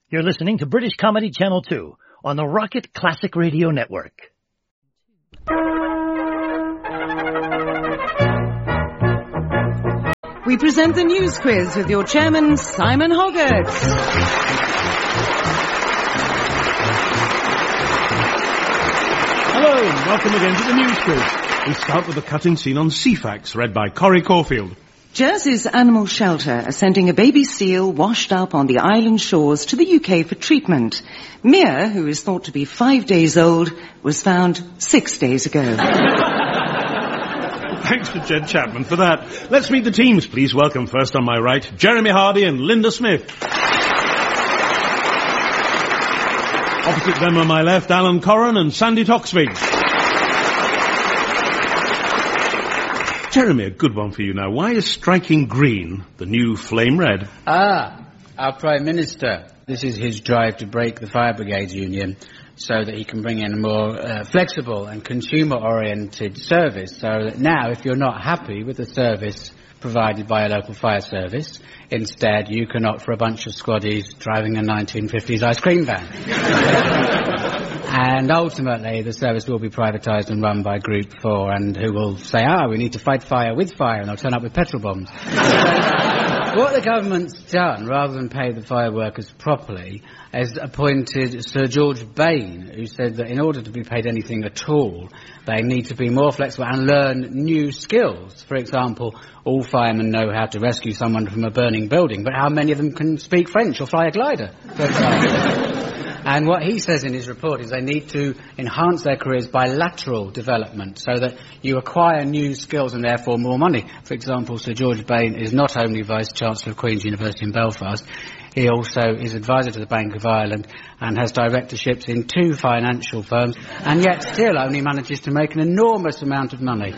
You're listening to British Comedy Channel 2 on the Rocket Classic Radio Network. We present the news quiz with your chairman, Simon Hoggart. Hello, and welcome again to the news quiz. We start with a cutting scene on Ceefax, read by Corrie Caulfield. Jersey's animal shelter are sending a baby seal washed up on the island shores to the UK for treatment. Mia, who is thought to be 5 days old, was found 6 days ago. Thanks to Jed Chapman for that. Let's meet the teams. Please welcome first on my right, Jeremy Hardy and Linda Smith. Opposite them on my left, Alan Corran and Sandy Toxvig. Jeremy, a good one for you now. Why is striking green the new flame red? Our Prime Minister. This is his drive to break the Fire Brigades Union so that he can bring in a more flexible and consumer-oriented service. So that now, if you're not happy with the service provided by a local fire service, instead you can opt for a bunch of squaddies driving a 1950s ice cream van. And ultimately, the service will be privatised and run by Group 4, and who will say, we need to fight fire with fire, and they'll turn up with petrol bombs. What the government's done, rather than pay the fire workers properly, has appointed Sir George Bain, who said that in order to be paid anything at all, they need to be more flexible and learn new skills. For example, all firemen know how to rescue someone from a burning building, but how many of them can speak French or fly a glider, for example? And what he says in his report is they need to enhance their careers by lateral development, so that you acquire new skills and therefore more money. For example, Sir George Bain is not only Vice-Chancellor of Queen's University in Belfast, he also is advisor to the Bank of Ireland and has directorships in 2 financial firms, and yet still only manages to make an enormous amount of money.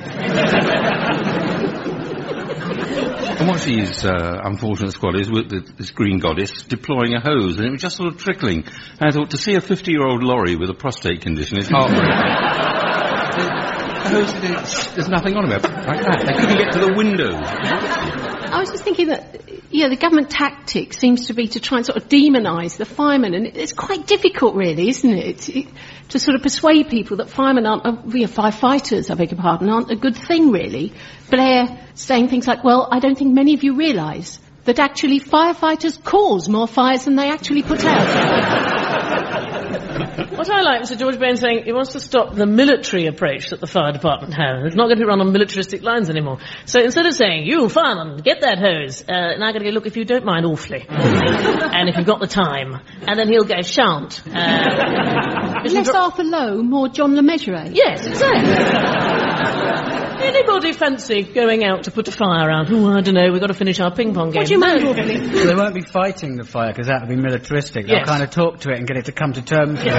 And what these unfortunate squad is with this green goddess deploying a hose, and it was just sort of trickling. And I thought, to see a 50-year-old lorry with a prostate condition is heartbreaking. The hose, there's nothing on about like that. They couldn't get to the windows. I was just thinking that, the government tactic seems to be to try and sort of demonise the firemen, and it's quite difficult, really, isn't it, to sort of persuade people that firemen firefighters, I beg your pardon, aren't a good thing, really. Blair saying things like, well, I don't think many of you realise that actually firefighters cause more fires than they actually put out. What I like was Sir George Bain saying he wants to stop the military approach that the fire department has. It's not going to be run on militaristic lines anymore. So instead of saying, you fireman, get that hose, now I'm going to go, look, if you don't mind awfully, and if you've got the time, and then he'll go, shan't. Less Arthur Lowe, more John Le Mesurier. Yes, exactly. Anybody fancy going out to put a fire out? Oh, I don't know, we've got to finish our ping-pong game. What do you mean, awfully? Well, they won't be fighting the fire, because that would be militaristic. They'll kind of talk to it and get it to come to terms with it.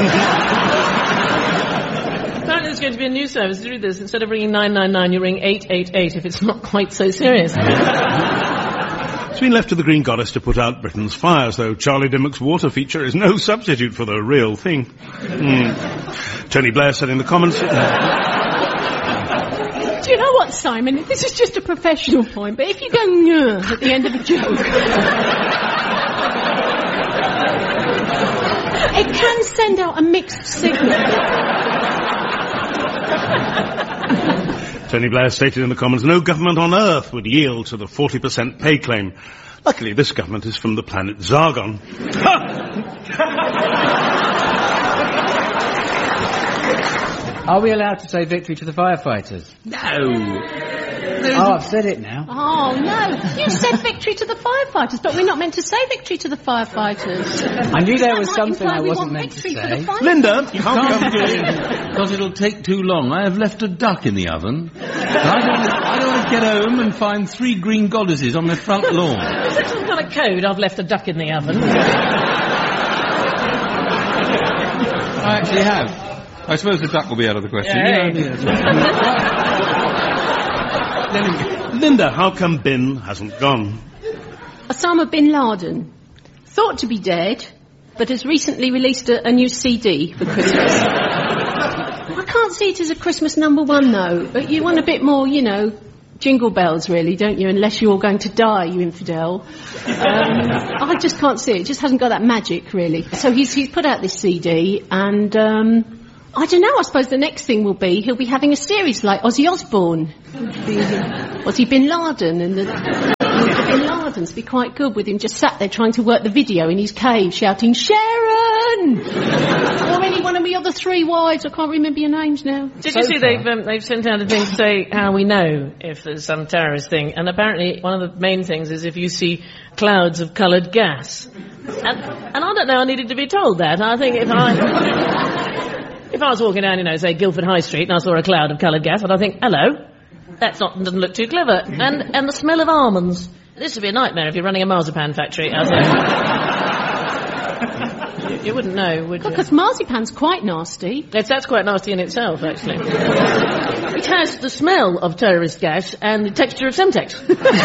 Apparently there's going to be a new service to do this. Instead of ringing 999, you ring 888 if it's not quite so serious. It's been left to the green goddess to put out Britain's fires, though Charlie Dimmock's water feature is no substitute for the real thing. Tony Blair said in the comments... Do you know what, Simon? This is just a professional point, but if you go at the end of a joke, it can send out a mixed signal. Tony Blair stated in the Commons, no government on earth would yield to the 40% pay claim. Luckily, this government is from the planet Zargon. Are we allowed to say victory to the firefighters? No. I've said it now. Oh, no. You said victory to the firefighters, but we're not meant to say victory to the firefighters. I knew there was something I wasn't meant to say. Linda, you Can't come to it, because it'll take too long. I have left a duck in the oven. I don't want to get home and find 3 green goddesses on my front lawn. Is that some kind of code? I've left a duck in the oven. I actually have. I suppose the duck will be out of the question. Linda, how come Bin hasn't gone? Osama bin Laden, thought to be dead, but has recently released a new CD for Christmas. I can't see it as a Christmas number 1, though, but you want a bit more, jingle bells, really, don't you? Unless you're going to die, you infidel. I just can't see it. It just hasn't got that magic, really. So he's put out this CD, and I don't know, I suppose the next thing will be he'll be having a series like Ozzy Osbourne. Ozzy Bin Laden, and the Bin Laden's be quite good with him just sat there trying to work the video in his cave, shouting, Sharon! Or any one of the other 3 wives, I can't remember your names now. Did you see they've sent out a thing to say how we know if there's some terrorist thing, and apparently one of the main things is if you see clouds of coloured gas. And I don't know, I needed to be told that. I think if I was walking down, say, Guildford High Street, and I saw a cloud of coloured gas, I'd think, hello, doesn't look too clever. And the smell of almonds. This would be a nightmare if you're running a marzipan factory. You wouldn't know, would you? Because marzipan's quite nasty. That's quite nasty in itself, actually. It has the smell of terrorist gas and the texture of Semtex.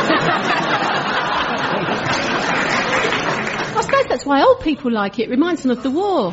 I suppose that's why old people like it. Reminds them of the war.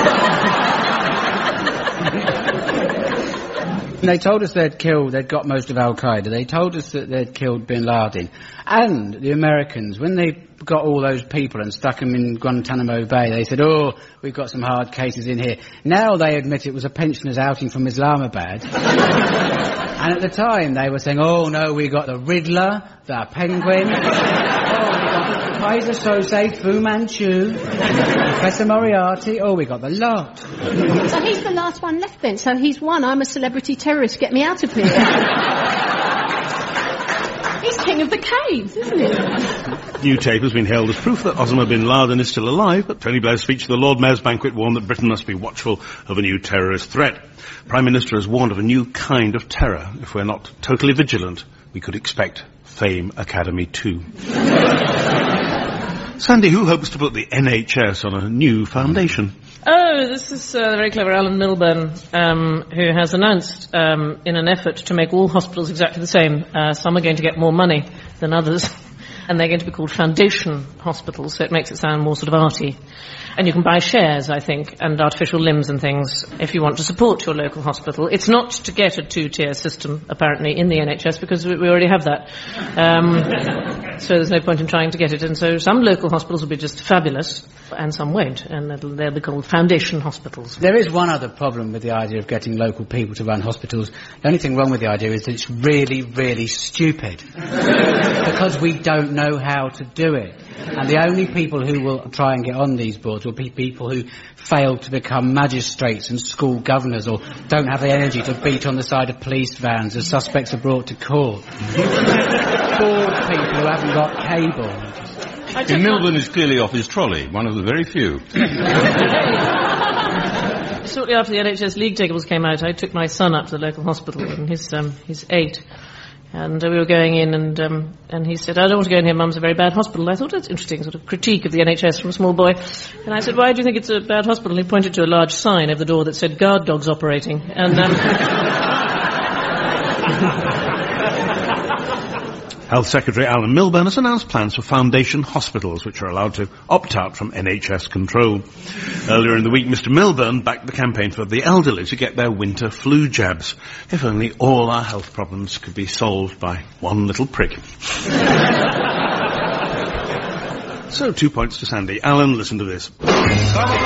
They told us they'd got most of Al-Qaeda. They told us that they'd killed Bin Laden. And the Americans, when they got all those people and stuck them in Guantanamo Bay, they said, we've got some hard cases in here. Now they admit it was a pensioners outing from Islamabad. And at the time they were saying, no, we got the Riddler, the Penguin, we got Kaiser Sose, Fu Manchu, Professor Moriarty, we got the lot. So he's the last one left then, so he's won. I'm a celebrity terrorist, get me out of here. He's king of the caves, isn't he? New tape has been hailed as proof that Osama bin Laden is still alive, but Tony Blair's speech at the Lord Mayor's banquet warned that Britain must be watchful of a new terrorist threat. Prime Minister has warned of a new kind of terror. If we're not totally vigilant, we could expect Fame Academy 2. Sandy, who hopes to put the NHS on a new foundation? This is the very clever Alan Milburn, who has announced, in an effort to make all hospitals exactly the same, some are going to get more money than others, and they're going to be called foundation hospitals, so it makes it sound more sort of arty. And you can buy shares, I think, and artificial limbs and things if you want to support your local hospital. It's not to get a 2-tier system, apparently, in the NHS, because we already have that. So there's no point in trying to get it. And so some local hospitals will be just fabulous, and some won't, and they'll be called foundation hospitals. There is one other problem with the idea of getting local people to run hospitals. The only thing wrong with the idea is that it's really, really stupid. Because we don't know how to do it. And the only people who will try and get on these boards will be people who fail to become magistrates and school governors, or don't have the energy to beat on the side of police vans as suspects are brought to court. Bored people who haven't got cable. Milburn is clearly off his trolley, one of the very few. Shortly after the NHS league tables came out, I took my son up to the local hospital, and he's 8. And we were going in, and he said, I don't want to go in here, Mum's a very bad hospital. I thought that's interesting, sort of critique of the NHS from a small boy. And I said, why do you think it's a bad hospital? And he pointed to a large sign over the door that said, guard dogs operating. And Health Secretary Alan Milburn has announced plans for foundation hospitals, which are allowed to opt out from NHS control. Earlier in the week, Mr Milburn backed the campaign for the elderly to get their winter flu jabs. If only all our health problems could be solved by one little prick. So 2 points to Sandy. Alan, listen to this.